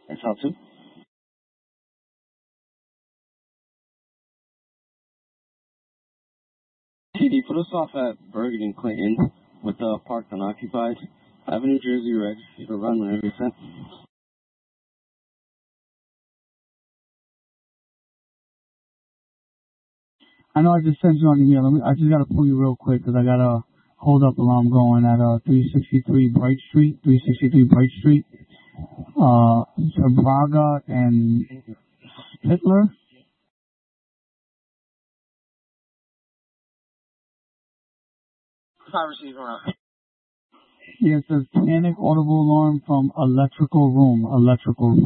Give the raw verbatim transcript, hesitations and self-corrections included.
That's how too. T D, put us off at Bergen and Clinton with the park unoccupied. I have a New Jersey reg to run whenever you sent. I know I just sent you an email. Let me, I just got to pull you real quick because I got a hold up alarm going at uh, three sixty-three Bright Street, three sixty-three Bright Street, uh, Braga and Hitler. Hi, receiver. Yeah, it says panic audible alarm from electrical room, electrical room.